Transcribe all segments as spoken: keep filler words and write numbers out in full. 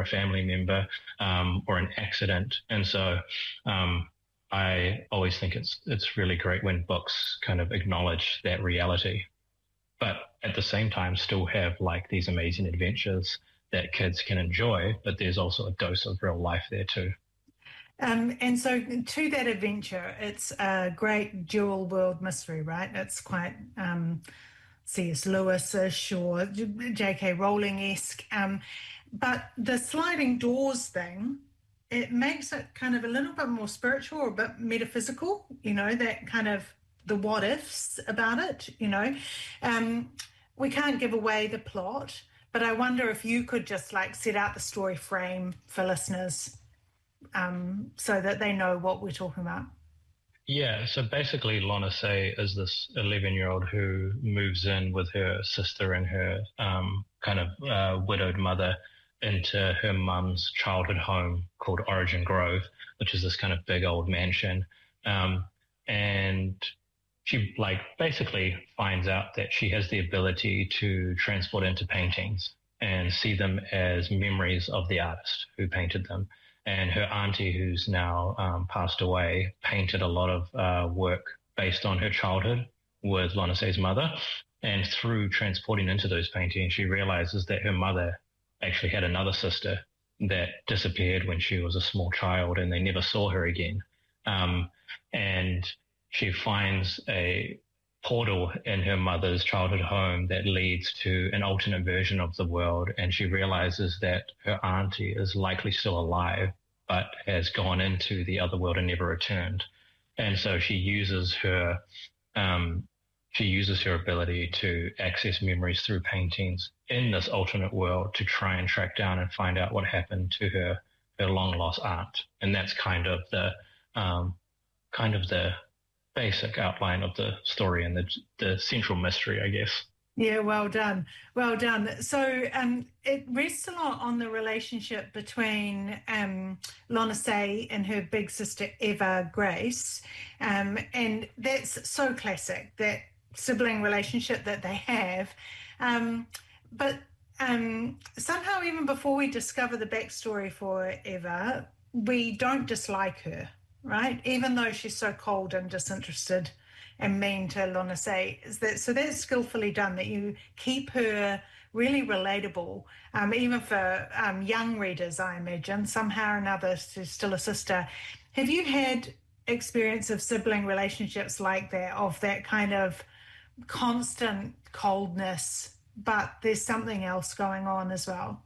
a family member um, or an accident. And so um, I always think it's it's really great when books kind of acknowledge that reality, but at the same time still have like these amazing adventures that kids can enjoy, but there's also a dose of real life there too. Um, and so to that adventure, it's a great dual world mystery, right? It's quite um, C S. Lewis-ish or J K. Rowling-esque. Um, but the sliding doors thing, it makes it kind of a little bit more spiritual or a bit metaphysical, you know, that kind of the what ifs about it, you know. Um, we can't give away the plot, but I wonder if you could just like set out the story frame for listeners um, so that they know what we're talking about. Yeah, so basically Lana Say is this eleven-year-old who moves in with her sister and her um, kind of uh, widowed mother into her mum's childhood home called Origin Grove, which is this kind of big old mansion. Um, and she like basically finds out that she has the ability to transport into paintings and see them as memories of the artist who painted them. And her auntie, who's now um, passed away, painted a lot of uh, work based on her childhood with Lana Say's mother. And through transporting into those paintings, she realizes that her mother actually had another sister that disappeared when she was a small child and they never saw her again. Um, and she finds a portal in her mother's childhood home that leads to an alternate version of the world. And she realizes that her auntie is likely still alive, but has gone into the other world and never returned. And so she uses her, um, she uses her ability to access memories through paintings in this alternate world to try and track down and find out what happened to her, her long lost aunt. And that's kind of the, um, kind of the, basic outline of the story and the the central mystery, I guess. Yeah, well done. Well done. So um, it rests a lot on the relationship between um, Lana Say and her big sister, Eva Grace. Um, and that's so classic, that sibling relationship that they have. Um, but um, somehow, even before we discover the backstory for Eva, we don't dislike her. Right, even though she's so cold and disinterested and mean to Lana Say, is that so that's skillfully done, that you keep her really relatable, um, even for um, young readers, I imagine, somehow or another, she's still a sister. Have you had experience of sibling relationships like that, of that kind of constant coldness, but there's something else going on as well?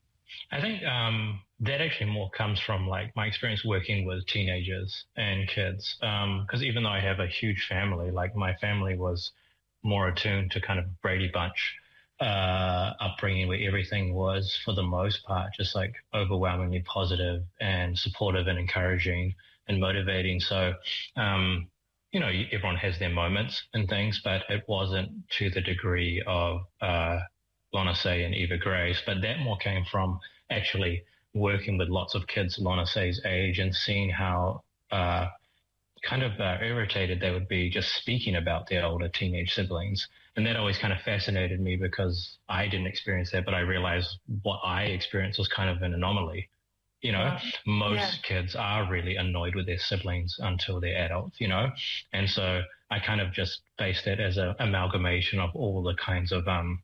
I think um, that actually more comes from like my experience working with teenagers and kids. Because um, even though I have a huge family, like my family was more attuned to kind of Brady Bunch uh, upbringing, where everything was, for the most part, just like overwhelmingly positive and supportive and encouraging and motivating. So, um, you know, everyone has their moments and things, but it wasn't to the degree of uh, Lana Say and Eva Grace, but that more came from actually working with lots of kids Lana Say's age and seeing how uh, kind of uh, irritated they would be just speaking about their older teenage siblings. And that always kind of fascinated me because I didn't experience that, but I realized what I experienced was kind of an anomaly. You know, yeah. most yeah. kids are really annoyed with their siblings until they're adults, you know, and so I kind of just based that as an amalgamation of all the kinds of um,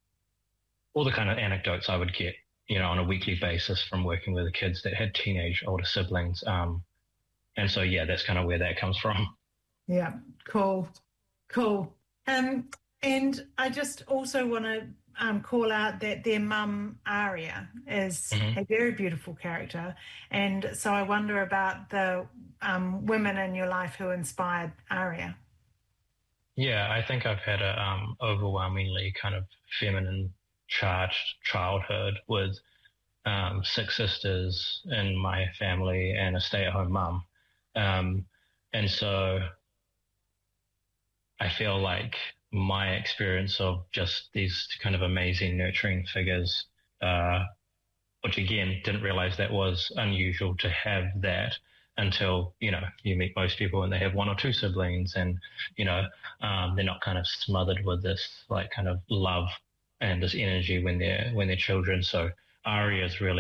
all the kind of anecdotes I would get, you know, on a weekly basis from working with the kids that had teenage older siblings. Um, and so, yeah, that's kind of where that comes from. Yeah, cool, cool. Um, and I just also want to um, call out that their mum, Aria, is mm-hmm. a very beautiful character. And so I wonder about the um, women in your life who inspired Aria. Yeah, I think I've had a um, overwhelmingly kind of feminine charged childhood with um, six sisters in my family and a stay-at-home mum. Um, and so I feel like my experience of just these kind of amazing nurturing figures, uh, which again, didn't realize that was unusual to have that until, you know, you meet most people and they have one or two siblings and, you know, um, they're not kind of smothered with this like kind of love and this energy when they're when they're children. So Aria is really